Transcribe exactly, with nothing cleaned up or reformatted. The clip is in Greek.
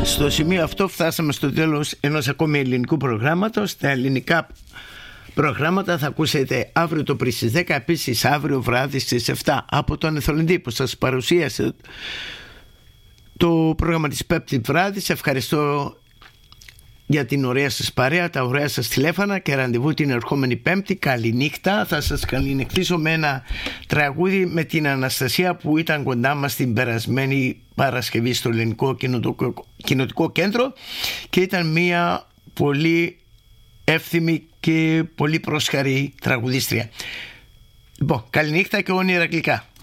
Στο σημείο αυτό φτάσαμε στο τέλος ενός ακόμη ελληνικού προγράμματος. Τα ελληνικά προγράμματα θα ακούσετε αύριο το πρωί στις δέκα, επίσης αύριο βράδυ στις επτά από τον Εθελοντή που σας παρουσίασε το πρόγραμμα της Πέμπτη βράδυ. Σε ευχαριστώ για την ωραία σας παρέα, τα ωραία σας τηλέφωνα και ραντεβού την ερχόμενη Πέμπτη. Καληνύχτα. Θα σας καληνυχτήσω με ένα τραγούδι με την Αναστασία που ήταν κοντά μας την περασμένη Παρασκευή στο Ελληνικό Κοινοτικό Κέντρο και ήταν μια πολύ εύθυμη και πολύ πρόσχαρη τραγουδίστρια. Λοιπόν, καληνύχτα και όνειρα γλυκά.